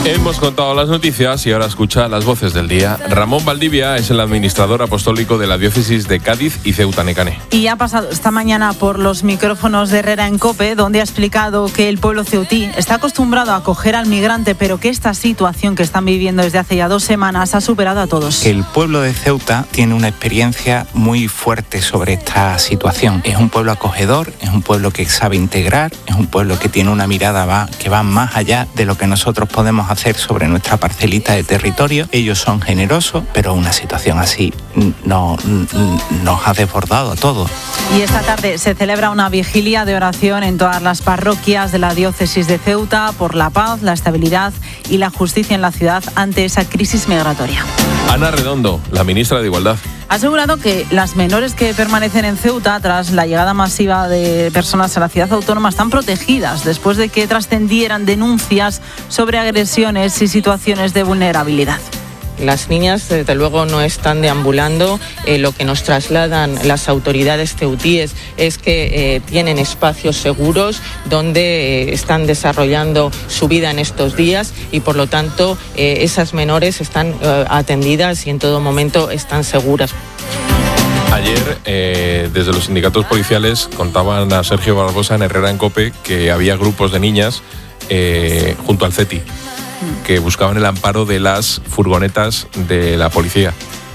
Hemos contado las noticias y ahora escucha las voces del día. Ramón Valdivia es el administrador apostólico de la diócesis de Cádiz y Ceuta Necane. Y ha pasado esta mañana por los micrófonos de Herrera en COPE, donde ha explicado que el pueblo ceutí está acostumbrado a acoger al migrante, pero que esta situación que están viviendo desde hace ya 2 semanas ha superado a todos. El pueblo de Ceuta tiene una experiencia muy fuerte sobre esta situación. Es un pueblo acogedor, es un pueblo que sabe integrar, es un pueblo que tiene una mirada que va más allá de lo que nosotros podemos hacer sobre nuestra parcelita de territorio. Ellos son generosos, pero una situación así nos ha desbordado a todos. Y esta tarde se celebra una vigilia de oración en todas las parroquias de la diócesis de Ceuta por la paz, la estabilidad y la justicia en la ciudad ante esa crisis migratoria. Ana Redondo, la ministra de Igualdad, ha asegurado que las menores que permanecen en Ceuta tras la llegada masiva de personas a la ciudad autónoma están protegidas después de que trascendieran denuncias sobre agresiones y situaciones de vulnerabilidad. Las niñas, desde luego, no están deambulando. Lo que nos trasladan las autoridades ceutíes es que tienen espacios seguros donde están desarrollando su vida en estos días y, por lo tanto, esas menores están atendidas y en todo momento están seguras. Ayer, desde los sindicatos policiales, contaban a Sergio Barbosa en Herrera en COPE que había grupos de niñas junto al CETI que buscaban el amparo de las furgonetas de la policía.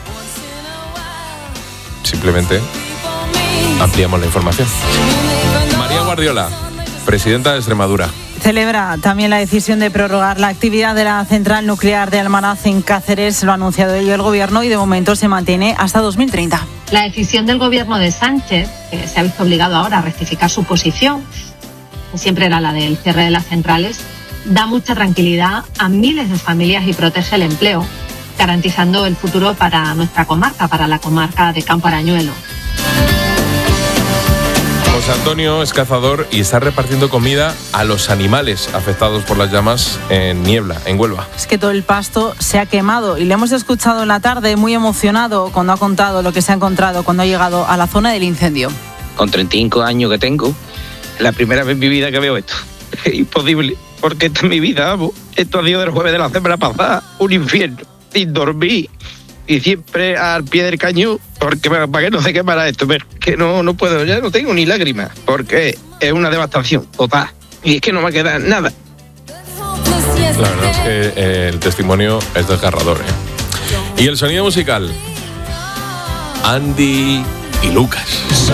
Simplemente ampliamos la información. María Guardiola, presidenta de Extremadura, celebra también la decisión de prorrogar la actividad de la central nuclear de Almaraz en Cáceres. Lo ha anunciado ello el gobierno y de momento se mantiene hasta 2030. La decisión del gobierno de Sánchez, que se ha visto obligado ahora a rectificar su posición, que siempre era la del cierre de las centrales, da mucha tranquilidad a miles de familias y protege el empleo, garantizando el futuro para nuestra comarca, para la comarca de Campo Arañuelo. José Antonio es cazador y está repartiendo comida a los animales afectados por las llamas en Niebla, en Huelva. Es que todo el pasto se ha quemado y le hemos escuchado en la tarde muy emocionado cuando ha contado lo que se ha encontrado cuando ha llegado a la zona del incendio. Con 35 años que tengo, es la primera vez en mi vida que veo esto. Es imposible. Porque esta es mi vida, amo. Esto ha sido del jueves de la semana pasada, un infierno, sin dormir y siempre al pie del cañón, porque para que no se quemara esto, pero que no puedo, ya no tengo ni lágrimas, porque es una devastación total y es que no me queda nada. La verdad es que el testimonio es desgarrador, ¿eh? Y el sonido musical, Andy y Lucas.